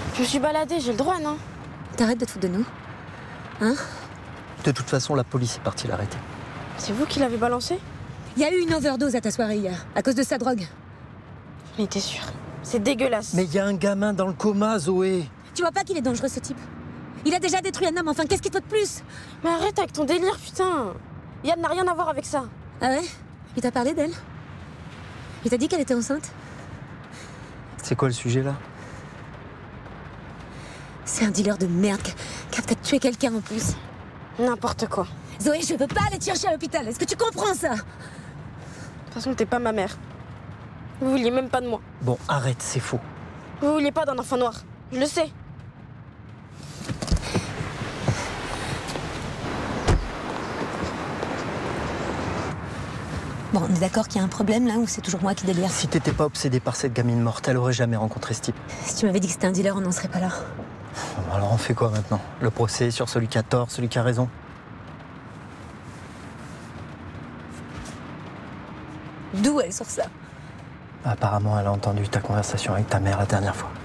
Je me suis baladée, j'ai le droit, non? T'arrêtes de te foutre de nous. Hein? De toute façon, la police est partie l'arrêter. C'est vous qui l'avez balancé? Il y a eu une overdose à ta soirée hier, à cause de sa drogue. J'en étais sûre. C'est dégueulasse. Mais il y a un gamin dans le coma, Zoé. Tu vois pas qu'il est dangereux, ce type? Il a déjà détruit un homme, enfin, qu'est-ce qu'il faut de plus? Mais arrête avec ton délire, putain. Yann n'a rien à voir avec ça. Ah ouais? Il t'a parlé d'elle? Il t'a dit qu'elle était enceinte? C'est quoi le sujet, là? C'est un dealer de merde qui a peut-être tué quelqu'un en plus. N'importe quoi. Zoé, je veux pas aller te chercher à l'hôpital. Est-ce que tu comprends ça? De toute façon, t'es pas ma mère. Vous vouliez même pas de moi. Bon, arrête, c'est faux. Vous vouliez pas d'un enfant noir. Je le sais. Bon, on est d'accord qu'il y a un problème là ou c'est toujours moi qui délire? Si t'étais pas obsédé par cette gamine morte, elle aurait jamais rencontré ce type. Si tu m'avais dit que c'était un dealer, on n'en serait pas là. Bon, alors on fait quoi maintenant? Le procès sur celui qui a tort, celui qui a raison? D'où elle sort ça? Apparemment, elle a entendu ta conversation avec ta mère la dernière fois.